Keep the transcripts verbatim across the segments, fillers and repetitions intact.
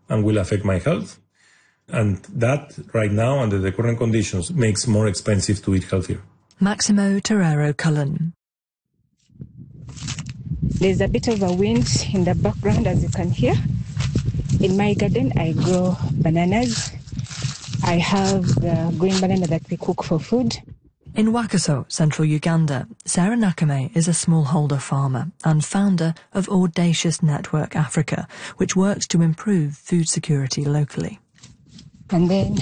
and will affect my health. And that, right now, under the current conditions, makes it more expensive to eat healthier. Maximo Terrero Cullen. There's a bit of a wind in the background, as you can hear. In my garden, I grow bananas. I have the green banana that we cook for food. In Wakaso, central Uganda, Sarah Nakame is a smallholder farmer and founder of Audacious Network Africa, which works to improve food security locally. And then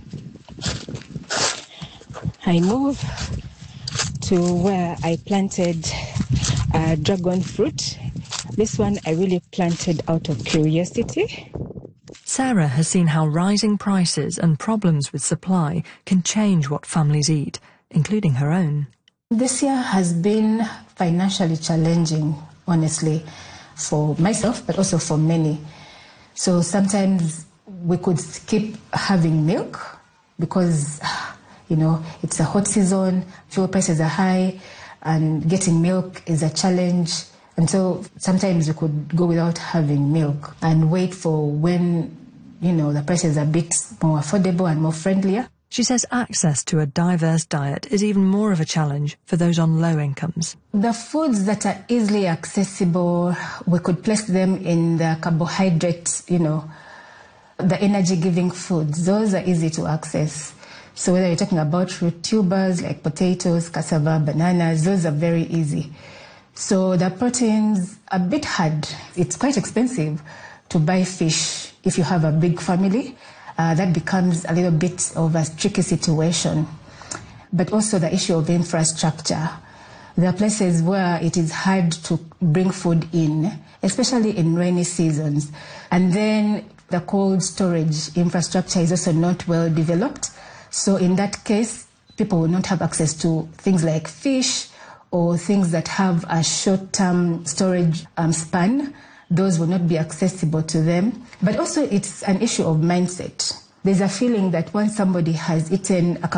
I move to where I planted uh, dragon fruit. This one I really planted out of curiosity. Sarah has seen how rising prices and problems with supply can change what families eat, including her own. This year has been financially challenging, honestly, for myself, but also for many. So sometimes we could skip having milk because, you know, it's a hot season, fuel prices are high, and getting milk is a challenge. And so sometimes we could go without having milk and wait for when, you know, the prices are a bit more affordable and more friendlier. She says access to a diverse diet is even more of a challenge for those on low incomes. The foods that are easily accessible, we could place them in the carbohydrates, you know, the energy-giving foods. Those are easy to access. So whether you're talking about root tubers like potatoes, cassava, bananas, those are very easy. So the proteins are a bit hard. It's quite expensive to buy fish if you have a big family. Uh, that becomes a little bit of a tricky situation. But also the issue of infrastructure. There are places where it is hard to bring food in, especially in rainy seasons. And then the cold storage infrastructure is also not well developed. So in that case, people will not have access to things like fish or things that have a short-term storage um, span. Those will not be accessible to them. But also it's an issue of mindset. There's a feeling that once somebody has eaten a